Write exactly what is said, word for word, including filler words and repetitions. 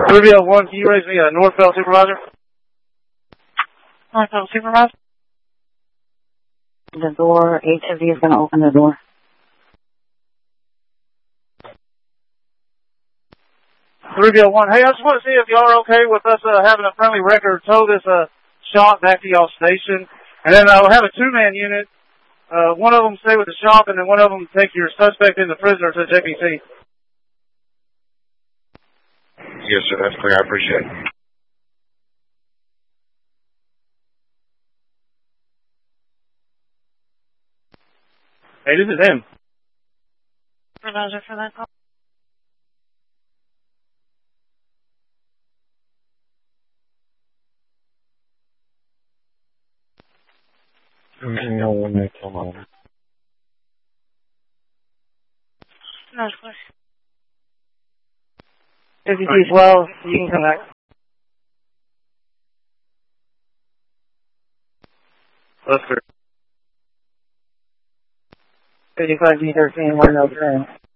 Rubio one, can you raise me a Northville supervisor? Northville supervisor? The door, H of you is going to open the door. Rubio one, hey, I just want to see if y'all are okay with us uh, having a friendly record tow this uh, shop back to y'all station. And then I'll have a two-man unit. Uh, one of them stay with the shop, and then one of them take your suspect in the prisoner to J P C. Yes, sir. That's clear. I appreciate it. Hey, this is him. Supervisor for that call. No one may come over. No, it's clear. J P C twelve, you can come back. That's clear. fifty-five D thirteen, one oh three.